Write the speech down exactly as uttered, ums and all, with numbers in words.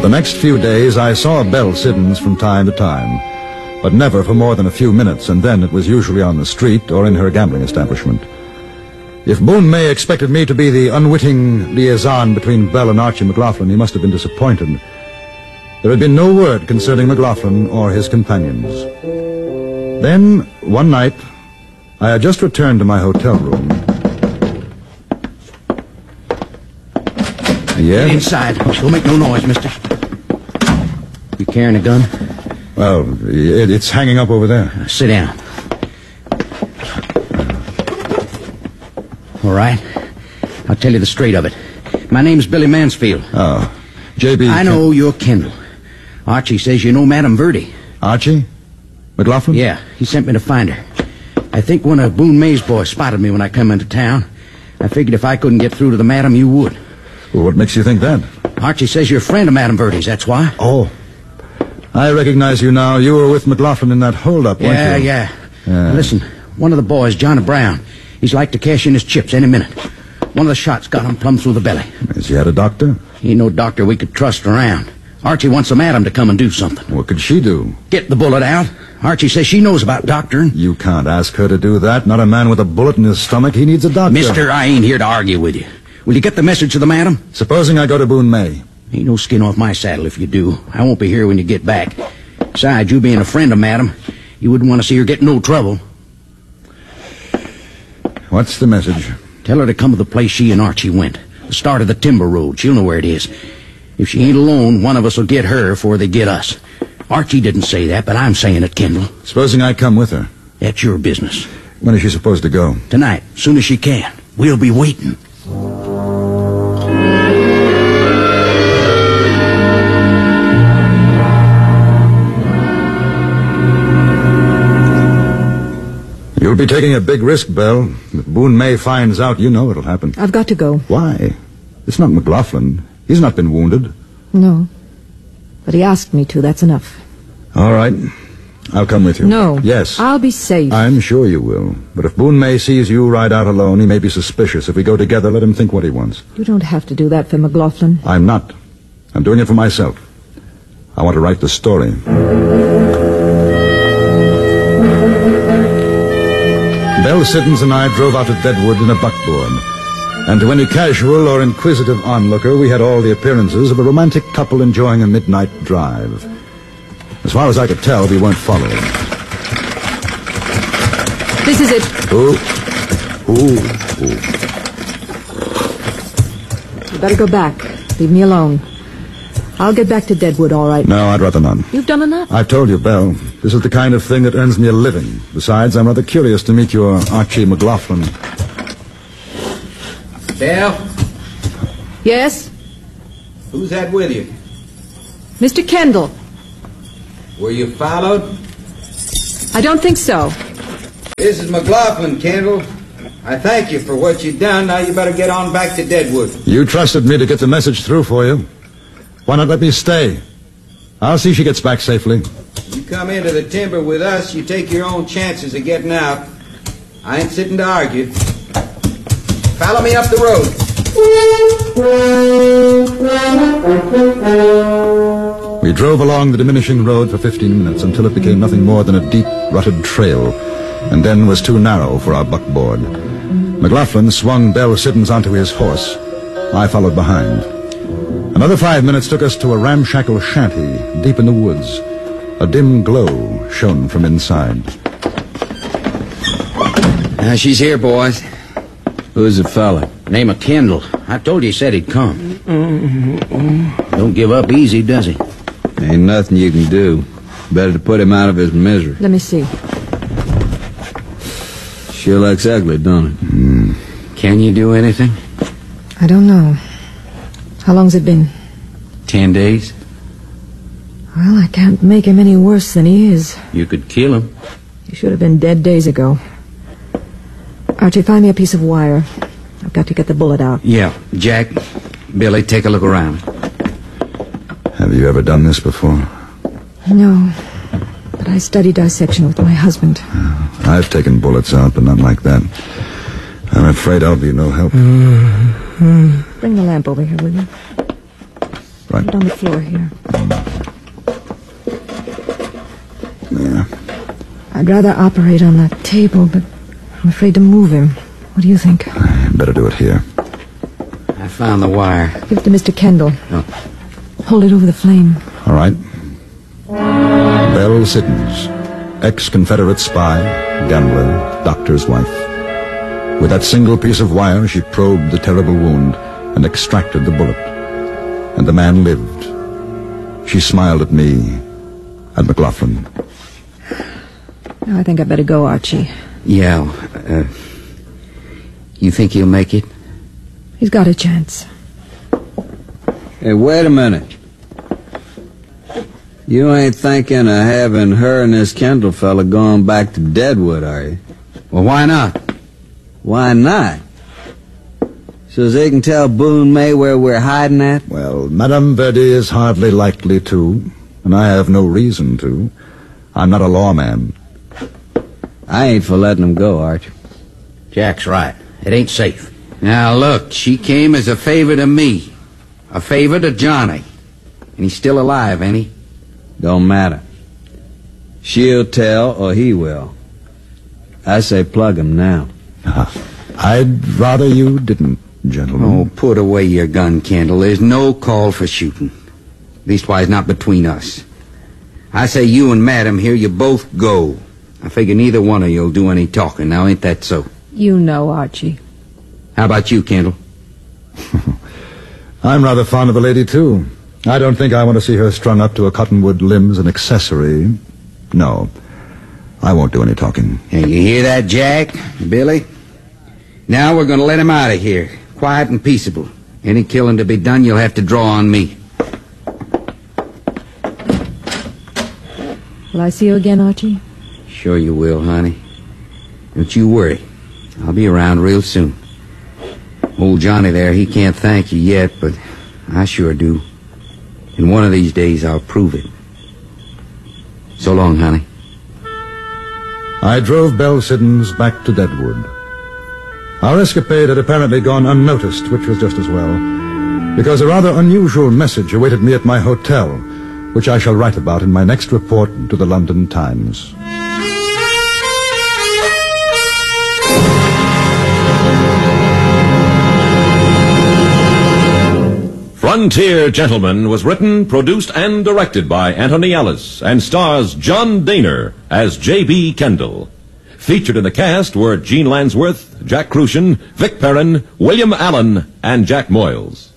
the next few days, I saw Belle Siddons from time to time, but never for more than a few minutes, and then it was usually on the street or in her gambling establishment. If Boone May expected me to be the unwitting liaison between Belle and Archie McLaughlin, he must have been disappointed. There had been no word concerning McLaughlin or his companions. Then, one night, I had just returned to my hotel room. Yes? Get inside. Don't make no noise, mister. You carrying a gun? Well, it, it's hanging up over there. Uh, sit down. All right. I'll tell you the straight of it. My name's Billy Mansfield. Oh, J B. I know you're Kendall. Archie says you know Madame Verdi. Archie? McLaughlin? Yeah, he sent me to find her. I think one of Boone May's boys spotted me when I come into town. I figured if I couldn't get through to the madam, you would. Well, what makes you think that? Archie says you're a friend of Madame Verdi's, that's why. Oh. I recognize you now. You were with McLaughlin in that holdup, weren't yeah, you? Yeah, yeah. Now listen, one of the boys, John Brown, he's like to cash in his chips any minute. One of the shots got him plumb through the belly. Has he had a doctor? He ain't no doctor we could trust around. Archie wants the madam to come and do something. What could she do? Get the bullet out. Archie says she knows about doctoring. You can't ask her to do that. Not a man with a bullet in his stomach. He needs a doctor. Mister, I ain't here to argue with you. Will you get the message to the madam? Supposing I go to Boone May. Ain't no skin off my saddle if you do. I won't be here when you get back. Besides, you being a friend of madam, you wouldn't want to see her get in no trouble. What's the message? Tell her to come to the place she and Archie went. The start of the timber road. She'll know where it is. If she ain't alone, one of us will get her before they get us. Archie didn't say that, but I'm saying it, Kendall. Supposing I come with her? That's your business. When is she supposed to go? Tonight, soon as she can. We'll be waiting. You'll be taking a big risk, Belle. If Boone May finds out, you know it'll happen. I've got to go. Why? It's not McLaughlin. He's not been wounded. No. But he asked me to. That's enough. All right. I'll come with you. No. Yes. I'll be safe. I'm sure you will. But if Boone May sees you ride out alone, he may be suspicious. If we go together, let him think what he wants. You don't have to do that for McLaughlin. I'm not. I'm doing it for myself. I want to write the story. Belle Siddons and I drove out to Deadwood in a buckboard. And to any casual or inquisitive onlooker, we had all the appearances of a romantic couple enjoying a midnight drive. As far as I could tell, we weren't followed. This is it. Ooh. Ooh. Ooh. You better go back. Leave me alone. I'll get back to Deadwood, all right. No, I'd rather not. You've done enough. I've told you, Belle. This is the kind of thing that earns me a living. Besides, I'm rather curious to meet your Archie McLaughlin. Belle? Yes? Who's that with you? Mister Kendall. Were you followed? I don't think so. This is McLaughlin, Kendall. I thank you for what you've done. Now you better get on back to Deadwood. You trusted me to get the message through for you. Why not let me stay? I'll see she gets back safely. You come into the timber with us, you take your own chances of getting out. I ain't sitting to argue. Follow me up the road. We drove along the diminishing road for fifteen minutes until it became nothing more than a deep, rutted trail, and then was too narrow for our buckboard. McLaughlin swung Belle Siddons onto his horse. I followed behind. Another five minutes took us to a ramshackle shanty deep in the woods. A dim glow shone from inside. Uh, she's here, boys. Who's the fella? Name of Kendall. I told you he said he'd come. Don't give up easy, does he? Ain't nothing you can do. Better to put him out of his misery. Let me see. Sure looks ugly, don't it? Mm. Can you do anything? I don't know. How long's it been? Ten days. Well, I can't make him any worse than he is. You could kill him. He should have been dead days ago. Archie, find me a piece of wire. I've got to get the bullet out. Yeah. Jack, Billy, take a look around. Have you ever done this before? No. But I studied dissection with my husband. Uh, I've taken bullets out, but not like that. I'm afraid I'll be no help. Mm-hmm. Bring the lamp over here, will you? Right. out on the floor here. Yeah. I'd rather operate on that table, but I'm afraid to move him. What do you think? Better do it here. I found the wire. Give it to Mister Kendall. Oh. Hold it over the flame. All right. Belle Siddons, ex-Confederate spy, gambler, doctor's wife. With that single piece of wire, she probed the terrible wound and extracted the bullet. And the man lived. She smiled at me and McLaughlin. Now I think I'd better go, Archie. Yeah, uh, you think he'll make it? He's got a chance. Hey, wait a minute. You ain't thinking of having her and this Kendall fella going back to Deadwood, are you? Well, why not? Why not? So they can tell Boone May where we're hiding at? Well, Madame Verdi is hardly likely to, and I have no reason to. I'm not a lawman. I ain't for letting him go, Archie. Jack's right. It ain't safe. Now, look, she came as a favor to me. A favor to Johnny. And he's still alive, ain't he? Don't matter. She'll tell, or he will. I say plug him now. I'd rather you didn't, gentlemen. Oh, put away your gun, Kendall. There's no call for shooting. Leastwise, not between us. I say you and Madam here, you both go. I figure neither one of you'll do any talking. Now, ain't that so? You know, Archie. How about you, Kendall? I'm rather fond of the lady, too. I don't think I want to see her strung up to a cottonwood limb as an accessory. No, I won't do any talking. Hey, you hear that, Jack? Billy? Now we're going to let him out of here. Quiet and peaceable. Any killing to be done, you'll have to draw on me. Will I see you again, Archie? Sure you will, honey. Don't you worry. I'll be around real soon. Old Johnny there, he can't thank you yet, but I sure do. And one of these days I'll prove it. So long, honey. I drove Belle Siddons back to Deadwood. Our escapade had apparently gone unnoticed, which was just as well, because a rather unusual message awaited me at my hotel, which I shall write about in my next report to the London Times. Frontier Gentlemen was written, produced, and directed by Anthony Ellis and stars John Daner as J B. Kendall. Featured in the cast were Gene Lansworth, Jack Crucian, Vic Perrin, William Allen, and Jack Moyles.